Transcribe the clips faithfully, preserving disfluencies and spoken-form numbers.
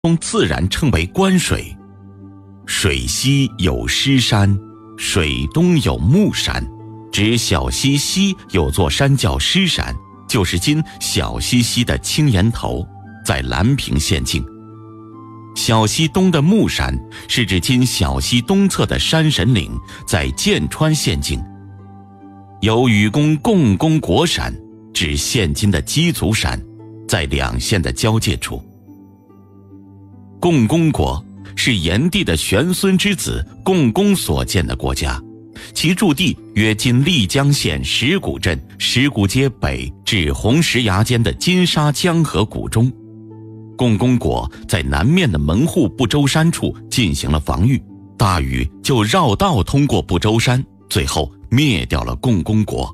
中自然称为关水。水西有狮山，水东有木山，指小溪西有座山叫狮山，就是今小溪西的青岩头，在兰平县境。小溪东的木山是指今小溪东侧的山神岭，在剑川县境。有禹宫共工国山，指现今的鸡足山，在两县的交界处。共工国是炎帝的玄孙之子共工所建的国家，其驻地约今丽江县石鼓镇石鼓街北至红石崖间的金沙江河谷中。共工国在南面的门户不周山处进行了防御，大禹就绕道通过不周山，最后灭掉了共工国。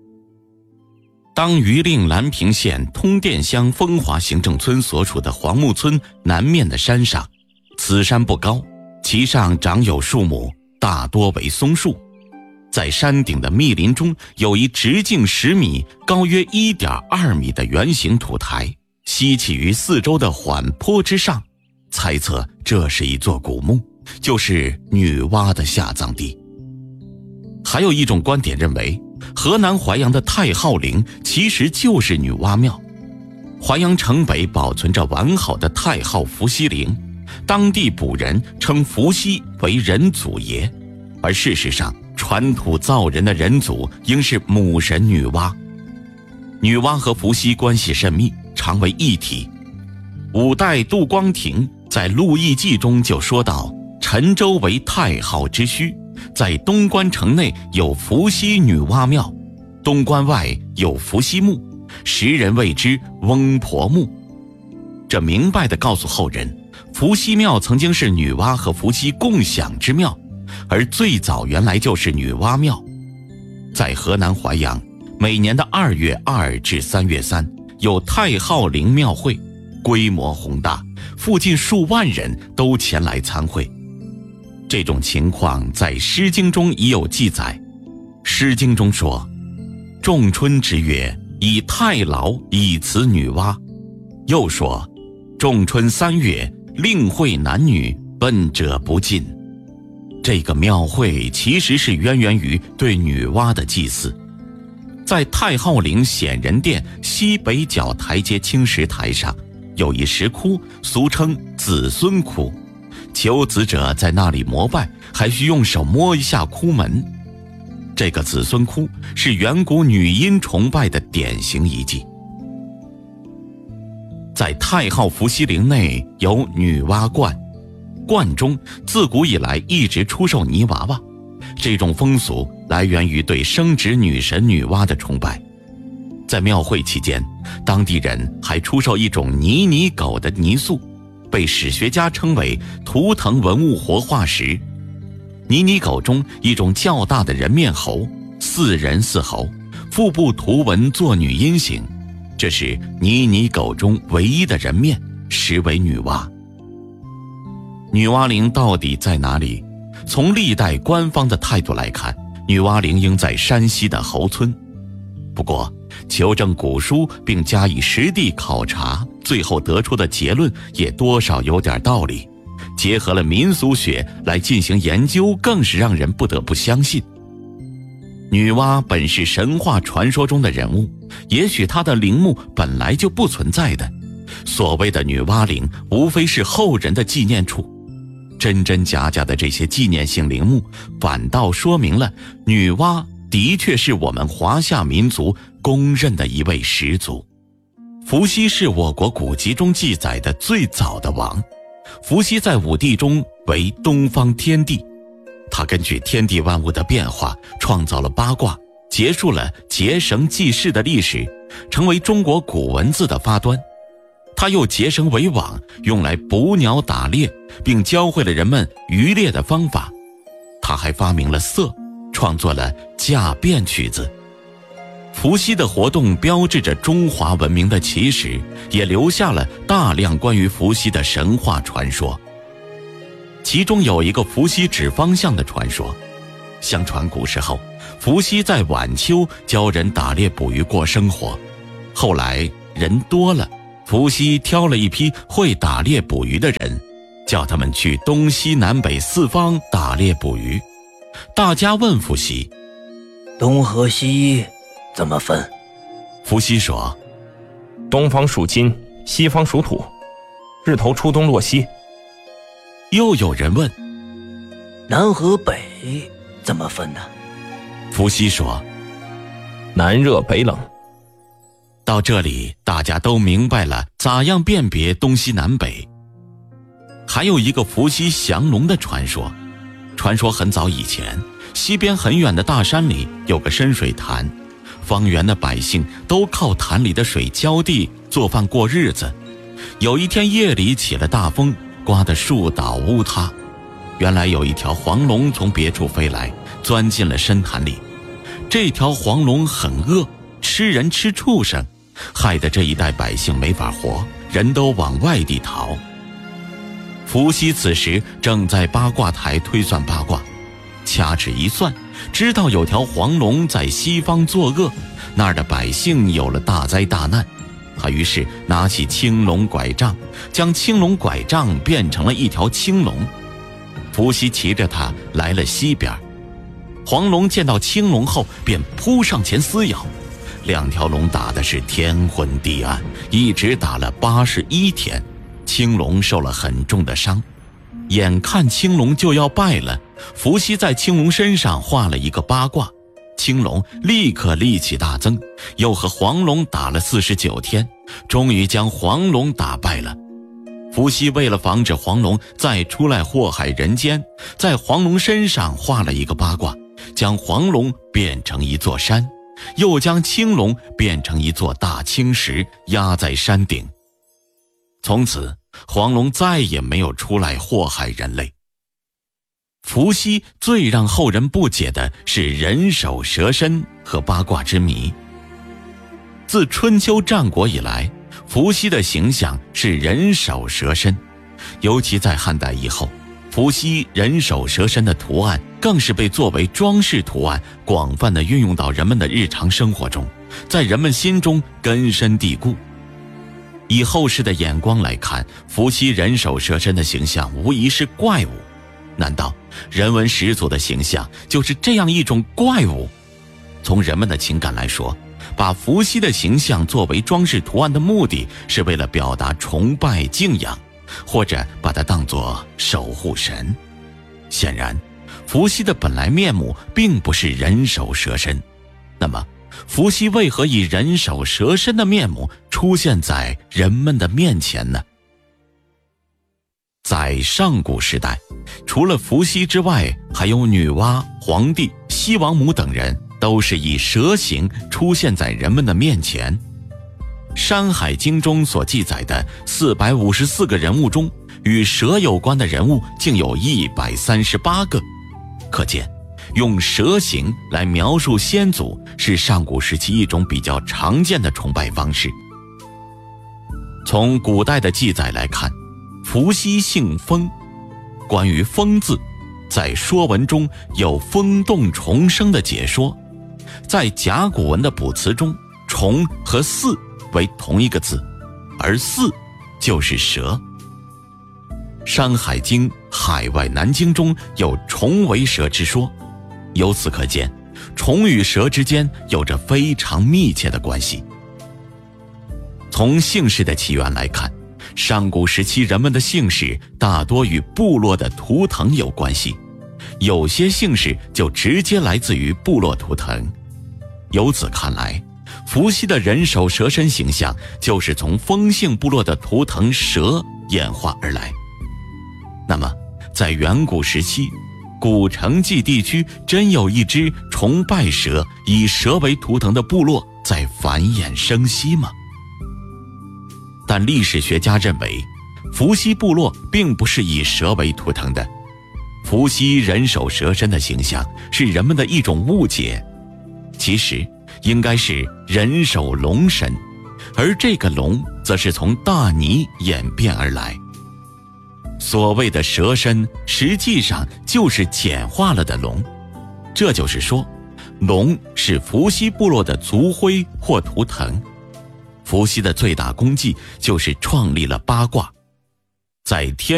当余令兰平县通甸乡丰华行政村所属的黄木村南面的山上，此山不高，其上长有树木，大多为松树。在山顶的密林中有一直径十米、高约 一点二米的圆形土台，西起于四周的缓坡之上，猜测这是一座古墓，就是女娲的下葬地。还有一种观点认为，河南淮阳的太昊陵其实就是女娲庙。淮阳城北保存着完好的太昊伏羲陵，当地卜人称伏羲为人祖爷，而事实上传土造人的人祖应是母神女娲。女娲和伏羲关系甚密，常为一体。五代杜光庭在《陆毅记》中就说到，陈州为太昊之墟，在东关城内有伏羲女娲庙，东关外有伏羲墓，时人谓之翁婆墓。这明白地告诉后人，伏羲庙曾经是女娲和伏羲共享之庙，而最早原来就是女娲庙。在河南淮阳，每年的二月二至三月三有太昊陵庙会，规模宏大，附近数万人都前来参会。这种情况在《诗经》中已有记载，《诗经》中说：“仲春之月，以太牢以辞女娲。”又说：“仲春三月，令会男女，奔者不尽。”这个庙会其实是渊源于对女娲的祭祀。在太昊陵显仁殿西北角台阶青石台上，有一石窟，俗称子孙窟。求子者在那里膜拜，还需用手摸一下窟门。这个子孙窟是远古女阴崇拜的典型遗迹。在太昊伏羲陵内有女娲观，观中自古以来一直出售泥娃娃，这种风俗来源于对生殖女神女娲的崇拜。在庙会期间，当地人还出售一种泥泥狗的泥塑，被史学家称为图腾文物活化石。泥泥狗中一种较大的人面猴，似人似猴，腹部图文作女阴形，这是泥泥狗中唯一的人面，实为女娲。女娲陵到底在哪里？从历代官方的态度来看，女娲陵应在山西的侯村。不过求证古书并加以实地考察，最后得出的结论也多少有点道理，结合了民俗学来进行研究，更是让人不得不相信。女娲本是神话传说中的人物，也许她的陵墓本来就不存在的，所谓的女娲陵无非是后人的纪念处。真真假假的这些纪念性陵墓，反倒说明了女娲的确是我们华夏民族公认的一位始祖。伏羲是我国古籍中记载的最早的王，伏羲在五帝中为东方天帝，他根据天地万物的变化创造了八卦，结束了结绳记事的历史，成为中国古文字的发端。他又结绳为网，用来捕鸟打猎，并教会了人们渔猎的方法。他还发明了瑟，创作了嫁变曲子。伏羲的活动标志着中华文明的起始，也留下了大量关于伏羲的神话传说。其中有一个伏羲指方向的传说。相传古时候，伏羲在晚秋教人打猎捕鱼过生活，后来人多了， 伏羲挑了一批会打猎捕鱼的人，叫他们去东西南北四方打猎捕鱼。大家问伏羲： 东和西怎么分？ 伏羲说： 东方属金，西方属土，日头出东落西。 又有人问： 南和北怎么分呢？ 伏羲说： 南热北冷。 到这里，大家都明白了咋样辨别东西南北。还有一个伏羲降龙的传说。传说很早以前，西边很远的大山里有个深水潭，方圆的百姓都靠潭里的水浇地做饭过日子。有一天夜里起了大风，刮得树倒屋塌。原来有一条黄龙从别处飞来，钻进了深潭里。这条黄龙很饿，吃人吃畜生，害得这一带百姓没法活，人都往外地逃。伏羲此时正在八卦台推算八卦，掐指一算，知道有条黄龙在西方作恶，那儿的百姓有了大灾大难。他于是拿起青龙拐杖，将青龙拐杖变成了一条青龙。伏羲骑着它来了西边，黄龙见到青龙后便扑上前撕咬，两条龙打的是天昏地暗，一直打了八十一天。青龙受了很重的伤，眼看青龙就要败了，伏羲在青龙身上画了一个八卦，青龙立刻力气大增，又和黄龙打了四十九天，终于将黄龙打败了。伏羲为了防止黄龙再出来祸害人间，在黄龙身上画了一个八卦，将黄龙变成一座山，又将青龙变成一座大青石压在山顶。从此黄龙再也没有出来祸害人类。伏羲最让后人不解的是人首蛇身和八卦之谜。自春秋战国以来，伏羲的形象是人首蛇身，尤其在汉代以后，伏羲人首蛇身的图案更是被作为装饰图案广泛地运用到人们的日常生活中，在人们心中根深蒂固。以后世的眼光来看，伏羲人首蛇身的形象无疑是怪物。难道人文始祖的形象就是这样一种怪物？从人们的情感来说，把伏羲的形象作为装饰图案的目的是为了表达崇拜敬仰，或者把它当作守护神。显然，伏羲的本来面目并不是人首蛇身。那么伏羲为何以人首蛇身的面目出现在人们的面前呢？在上古时代，除了伏羲之外，还有女娲、黄帝、西王母等人都是以蛇形出现在人们的面前。《山海经》中所记载的四百五十四个人物中，与蛇有关的人物竟有一百三十八个，可见用蛇形来描述先祖是上古时期一种比较常见的崇拜方式。从古代的记载来看，伏羲姓风，关于风字，在说文中有风动重生的解说。在甲骨文的卜辞中，重和巳为同一个字，而巳就是蛇。《山海经·海外南经》中有虫为蛇之说，由此可见，虫与蛇之间有着非常密切的关系。从姓氏的起源来看，上古时期人们的姓氏大多与部落的图腾有关系，有些姓氏就直接来自于部落图腾。由此看来，伏羲的人首蛇身形象就是从风姓部落的图腾蛇演化而来。那么在远古时期，古城际地区真有一支崇拜蛇、以蛇为图腾的部落在繁衍生息吗？但历史学家认为，伏羲部落并不是以蛇为图腾的。伏羲人首蛇身的形象是人们的一种误解，其实应该是人首龙身，而这个龙则是从大泥演变而来。所谓的蛇身实际上就是简化了的龙，这就是说，龙是伏羲部落的族徽或图腾。 伏羲的最大功绩就是创立了八卦，在天